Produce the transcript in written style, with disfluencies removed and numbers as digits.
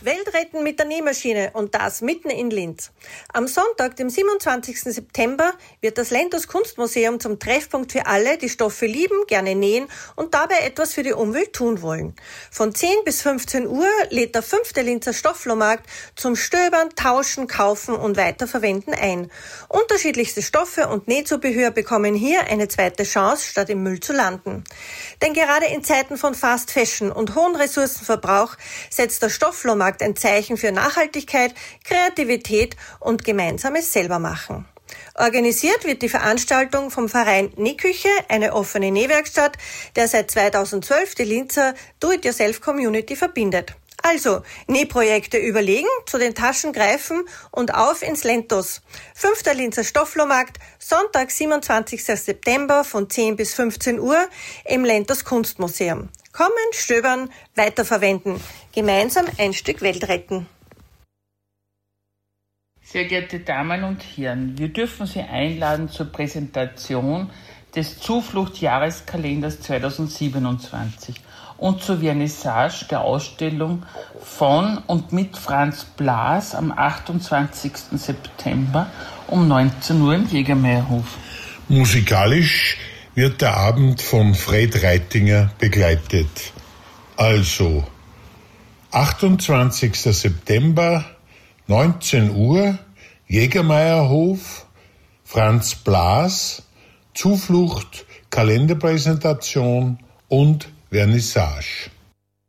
Welt retten mit der Nähmaschine und das mitten in Linz. Am Sonntag, dem 27. September, wird das Lentos Kunstmuseum zum Treffpunkt für alle, die Stoffe lieben, gerne nähen und dabei etwas für die Umwelt tun wollen. Von 10 bis 15 Uhr lädt der 5. Linzer Stofflohmarkt zum Stöbern, Tauschen, Kaufen und Weiterverwenden ein. Unterschiedlichste Stoffe und Nähzubehör bekommen hier eine zweite Chance, statt im Müll zu landen. Denn gerade in Zeiten von Fast Fashion und hohen Ressourcenverbrauch setzt der Stofflohmarkt ein Zeichen für Nachhaltigkeit, Kreativität und gemeinsames Selbermachen. Organisiert wird die Veranstaltung vom Verein Nähküche, eine offene Nähwerkstatt, der seit 2012 die Linzer Do-it-yourself-Community verbindet. Also, Nähprojekte überlegen, zu den Taschen greifen und auf ins Lentos. 5. Linzer Stofflohmarkt, Sonntag, 27. September von 10 bis 15 Uhr im Lentos Kunstmuseum. Kommen, stöbern, weiterverwenden. Gemeinsam ein Stück Welt retten. Sehr geehrte Damen und Herren, wir dürfen Sie einladen zur Präsentation des Zuflucht-Jahreskalenders 2027 und zur Vernissage der Ausstellung von und mit Franz Blas am 28. September um 19 Uhr im Jägermeierhof. Musikalisch wird der Abend von Fred Reitinger begleitet. Also, 28. September, 19 Uhr, Jägermeierhof, Franz Blas, Zuflucht, Kalenderpräsentation und Vernissage.